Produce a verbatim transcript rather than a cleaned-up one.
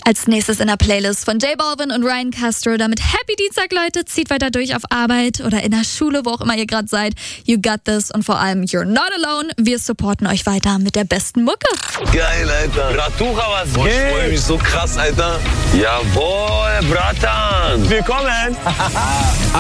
Als nächstes in der Playlist von J Balvin und Ryan Castro. Damit Happy Dienstag, Leute. Zieht weiter durch auf Arbeit oder in der Schule, wo auch immer ihr gerade seid. You got this und vor allem You're not alone. Wir supporten euch weiter mit der besten Mucke. Geil, Alter. Ratucha, was Boah, geht? Ich freue mich so krass, Alter. Jawohl, Bratan. Willkommen.